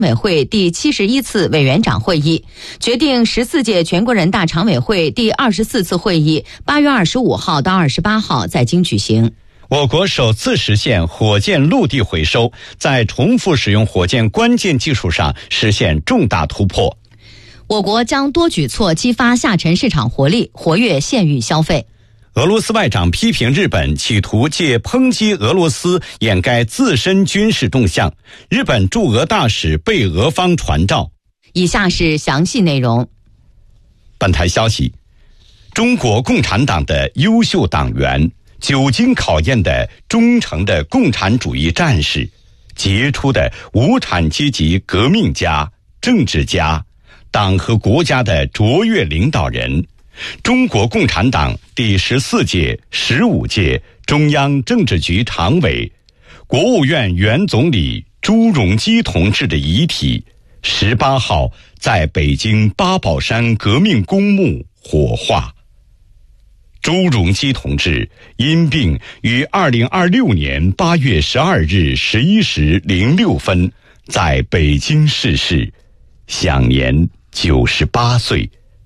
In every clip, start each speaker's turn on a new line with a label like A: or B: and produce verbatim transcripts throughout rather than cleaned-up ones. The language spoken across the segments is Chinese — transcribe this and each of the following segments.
A: 委会第七十一次委员长会议，决定十四届全国人大常委会第二十四次会议八月二十五号到二十八号在京举行。
B: 我国首次实现火箭陆地回收，在重复使用火箭关键技术上实现重大突破。
A: 我国将多举措激发下沉市场活力，活跃县域消费。
B: 俄罗斯外长批评日本企图借抨击俄罗斯掩盖自身军事动向，日本驻俄大使被俄方传召。
A: 以下是详细内容。
B: 本台消息，中国共产党的优秀党员，久经考验的忠诚的共产主义战士，杰出的无产阶级革命家、政治家，党和国家的卓越领导人，中国共产党第十四届、十五届中央政治局常委、国务院原总理朱镕基同志的遗体，十八号在北京八宝山革命公墓火化。朱镕基同志因病于二零二六年八月十二日十一时零六分在北京逝世，享年九十八岁。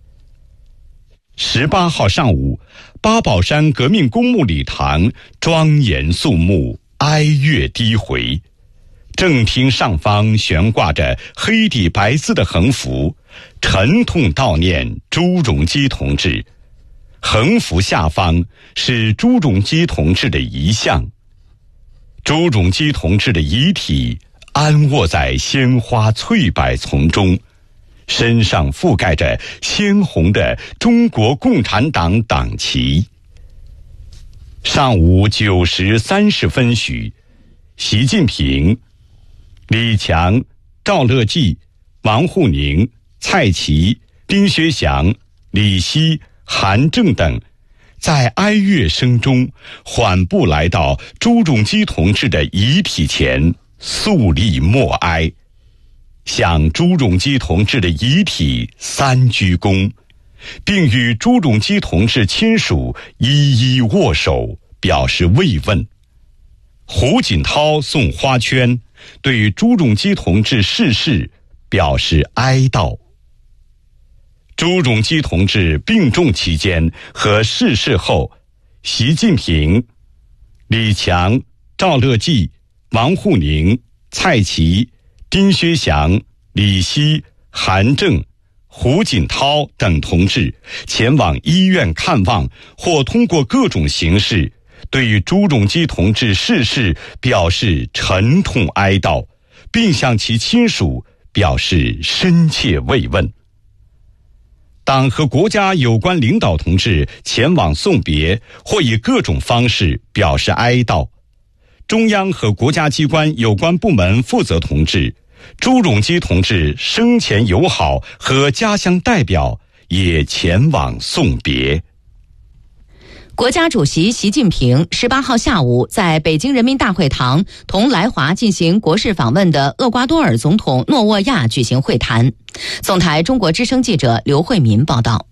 B: 十八号上午，八宝山革命公墓礼堂庄严肃穆，哀乐低回。正厅上方悬挂着黑底白字的横幅，沉痛悼念朱镕基同志。横幅下方是朱镕基同志的遗像。朱镕基同志的遗体安卧在鲜花翠柏丛中，身上覆盖着鲜红的中国共产党党旗。上午九时三十分许，习近平、李强、赵乐际、王沪宁、蔡奇、丁薛祥、李希、韩正等在哀乐声中缓步来到朱镕基同志的遗体前，肃立默哀，向朱镕基同志的遗体三鞠躬，并与朱镕基同志亲属一一握手，表示慰问。胡锦涛送花圈，对朱镕基同志逝世表示哀悼。朱镕基同志病重期间和逝世后，习近平、李强、赵乐际、王沪宁、蔡奇、丁薛祥、李希、韩正、胡锦涛等同志前往医院看望，或通过各种形式对于朱镕基同志逝世表示沉痛哀悼，并向其亲属表示深切慰问。党和国家有关领导同志前往送别，或以各种方式表示哀悼。中央和国家机关有关部门负责同志、朱镕基同志生前友好和家乡代表也前往送别。
A: 国家主席习近平十八号下午在北京人民大会堂同来华进行国事访问的厄瓜多尔总统诺沃亚举行会谈。总台中国之声记者刘慧民报道。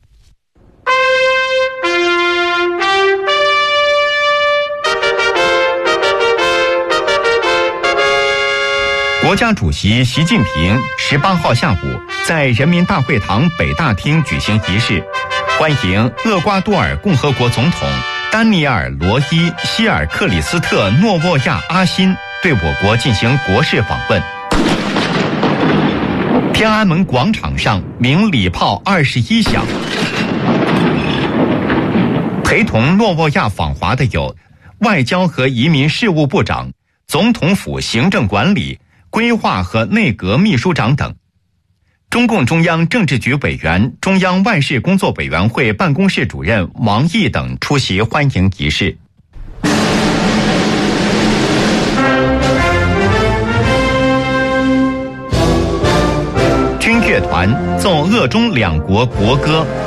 C: 国家主席习近平十八号下午在人民大会堂北大厅举行仪式，欢迎厄瓜多尔共和国总统丹尼尔·罗伊·希尔克里斯特·诺沃亚阿辛对我国进行国事访问。天安门广场上鸣礼炮二十一响。陪同诺沃亚访华的有外交和移民事务部长、总统府行政管理、规划和内阁秘书长等。中共中央政治局委员、中央外事工作委员会办公室主任王毅等出席欢迎仪式。军乐团奏俄中两国国歌，